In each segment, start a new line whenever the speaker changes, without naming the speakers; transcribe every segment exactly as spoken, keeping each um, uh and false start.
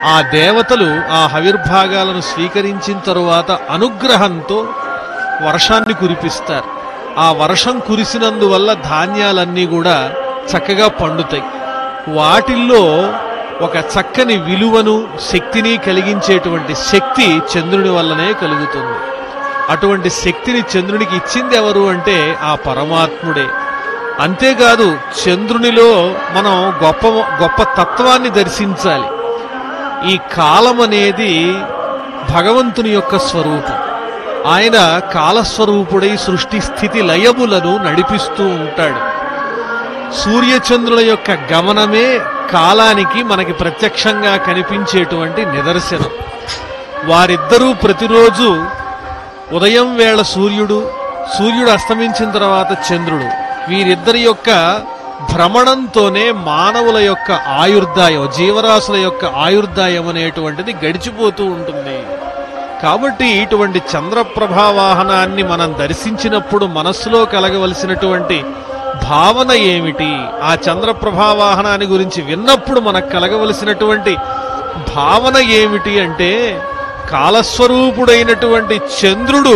ఆ దేవతలు ఆ హవిర్భాగాలను స్వీకరించిన తరువాత అనుగ్రహంతో వర్షాన్ని కురిపిస్తారు. ఆ వర్షం కురిసినందువల్ల ధాన్యాలన్నీ కూడా చక్కగా పండుతాయి. వాటిల్లో ఒక చక్కని విలువను శక్తిని కలిగించేటువంటి శక్తి చంద్రుని వల్లనే కలుగుతుంది. అటువంటి శక్తిని చంద్రునికి ఇచ్చింది ఎవరు అంటే ఆ పరమాత్ముడే. అంతేకాదు చంద్రునిలో మనం గొప్ప గొప్ప తత్వాన్ని దర్శించాలి. ఈ కాలం అనేది భగవంతుని యొక్క స్వరూపం. ఆయన కాలస్వరూపుడై సృష్టి స్థితి లయములను నడిపిస్తూ ఉంటాడు. సూర్యచంద్రుల యొక్క గమనమే కాలానికి మనకి ప్రత్యక్షంగా కనిపించేటువంటి నిదర్శనం. వారిద్దరూ ప్రతిరోజు ఉదయం వేళ సూర్యుడు, సూర్యుడు అస్తమించిన తర్వాత చంద్రుడు, వీరిద్దరి యొక్క భ్రమణంతోనే మానవుల యొక్క ఆయుర్దాయం, జీవరాశుల యొక్క ఆయుర్దాయం అనేటువంటిది గడిచిపోతూ ఉంటుంది. కాబట్టి ఇటువంటి చంద్రప్రభావాహనాన్ని మనం దర్శించినప్పుడు మనస్సులో కలగవలసినటువంటి భావన ఏమిటి, ఆ చంద్రప్రభావాహనాన్ని గురించి విన్నప్పుడు మనకు కలగవలసినటువంటి భావన ఏమిటి అంటే, కాలస్వరూపుడైనటువంటి చంద్రుడు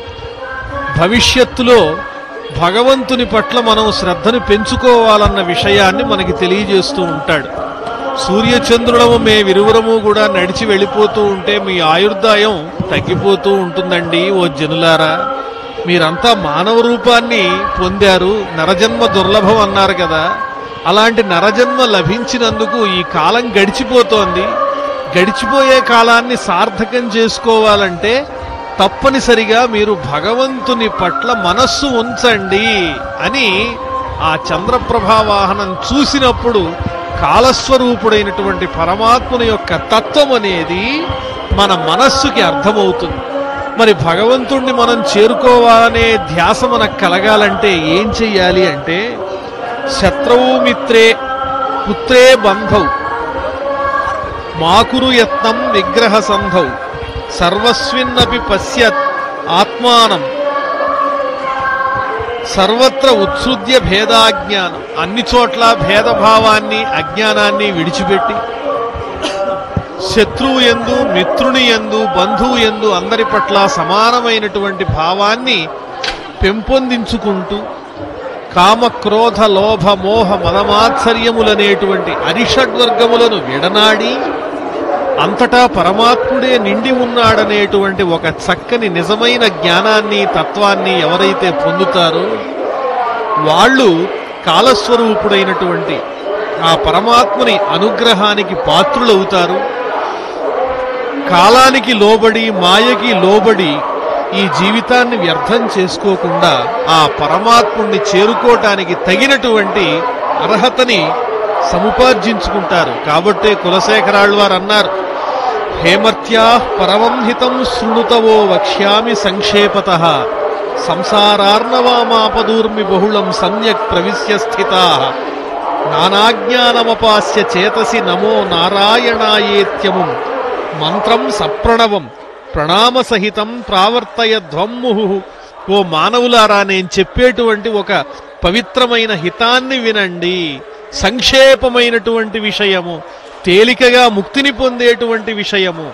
భవిష్యత్తులో భగవంతుని పట్ల మనం శ్రద్ధను పెంచుకోవాలన్న విషయాన్ని మనకి తెలియజేస్తూ ఉంటాడు. సూర్యచంద్రుడము మేమిరువురము కూడా నడిచి వెళ్ళిపోతూ ఉంటే మీ ఆయుర్దాయం తగ్గిపోతూ ఉంటుందండి. ఓ జనులారా, మీరంతా మానవ రూపాన్ని పొందారు, నరజన్మ దుర్లభం అన్నారు కదా. అలాంటి నరజన్మ లభించినందుకు ఈ కాలం గడిచిపోతోంది. గడిచిపోయే కాలాన్ని సార్థకం చేసుకోవాలంటే తప్పనిసరిగా మీరు భగవంతుని పట్ల మనస్సు ఉంచండి అని ఆ చంద్రప్రభావాహనం చూసినప్పుడు కాలస్వరూపుడైనటువంటి పరమాత్ముని యొక్క తత్వం అనేది మన మనస్సుకి అర్థమవుతుంది. మరి భగవంతుణ్ణి మనం చేరుకోవాలనే ధ్యాస మనకు కలగాలంటే ఏం చెయ్యాలి అంటే, శత్రువు మిత్రే పుత్రే బంధౌ మాకురు యత్నం విగ్రహ సంధౌ సర్వస్మిన్నపి పశ్యత్ ఆత్మానం సర్వత్ర ఉత్సృజ్య భేదాజ్ఞానం. అన్ని చోట్ల భేదభావాన్ని అజ్ఞానాన్ని విడిచిపెట్టి శత్రువు యందు మిత్రుని యందు బంధువు యందు అందరి పట్ల సమానమైనటువంటి భావాన్ని పెంపొందించుకుంటూ కామ క్రోధ లోభ మోహ మదమాత్సర్యములనేటువంటి అరిషడ్వర్గములను విడనాడి అంతటా పరమాత్ముడే నిండి ఉన్నాడనేటువంటి ఒక చక్కని నిజమైన జ్ఞానాన్ని తత్వాన్ని ఎవరైతే పొందుతారో వాళ్ళు కాలస్వరూపుడైనటువంటి ఆ పరమాత్ముని అనుగ్రహానికి పాత్రులవుతారు. కాలానికి లోబడి మాయకి లోబడి ఈ జీవితాన్ని వ్యర్థం చేసుకోకుండా ఆ పరమాత్ముణ్ణి చేరుకోవటానికి తగినటువంటి అర్హతని సముపార్జించుకుంటారు. కాబట్టే కులశేఖరాళ్వారు అన్నారు, హేమర్త్యా పరమంహితం శృణుతవో వక్ష్యామి సంక్షేపతః సంసారార్ణవామాపదూర్మి బహుళం సమ్యక్ ప్రవిశ్య స్థితాః నానాజ్ఞానమపాస్య చేతసి నమో నారాయణాయేత్యముం మంత్రం సప్రణవం ప్రణామ సహితం ప్రావర్తయధ్వం ముహు. ఓ మానవులారా, నేను చెప్పేటువంటి ఒక పవిత్రమైన హితాన్ని వినండి. సంక్షేపమైనటువంటి విషయము, తేలికగా ముక్తిని పొందేటువంటి విషయము.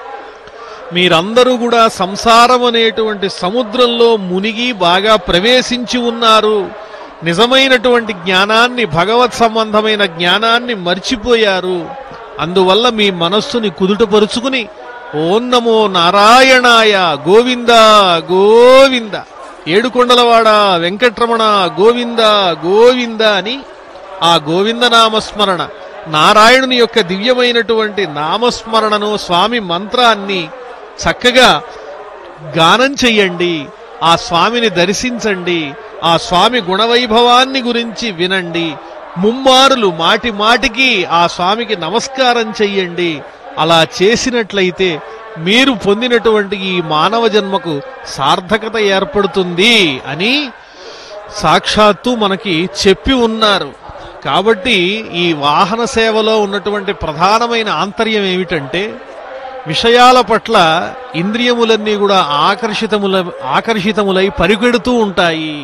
మీరందరూ కూడా సంసారం అనేటువంటి సముద్రంలో మునిగి బాగా ప్రవేశించి ఉన్నారు. నిజమైనటువంటి జ్ఞానాన్ని, భగవత్ సంబంధమైన జ్ఞానాన్ని మర్చిపోయారు. అందువల్ల మీ మనస్సుని కుదుటపరుచుకుని ఓం నమో నారాయణాయ గోవింద గోవింద ఏడుకొండలవాడ వెంకట్రమణ గోవింద గోవింద అని ఆ గోవింద నామస్మరణ, నారాయణుని యొక్క దివ్యమైనటువంటి నామస్మరణను, స్వామి మంత్రాన్ని చక్కగా గానం చెయ్యండి. ఆ స్వామిని దర్శించండి. ఆ స్వామి గుణవైభవాన్ని గురించి వినండి. ముమ్మారులు మాటి మాటికి ఆ స్వామికి నమస్కారం చెయ్యండి. అలా చేసినట్లయితే మీరు పొందినటువంటి ఈ మానవ జన్మకు సార్థకత ఏర్పడుతుంది అని సాక్షాత్తు మనకి చెప్పి ఉన్నారు. కాబట్టి ఈ వాహన సేవలో ఉన్నటువంటి ప్రధానమైన ఆంతర్యం ఏమిటంటే, విషయాల పట్ల ఇంద్రియములన్నీ కూడా ఆకర్షితముల ఆకర్షితములై పరిగెడుతూ ఉంటాయి.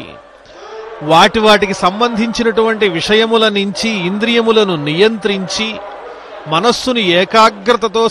వాటి వాటికి సంబంధించినటువంటి విషయముల నుంచి ఇంద్రియములను నియంత్రించి మనస్సుని ఏకాగ్రతతో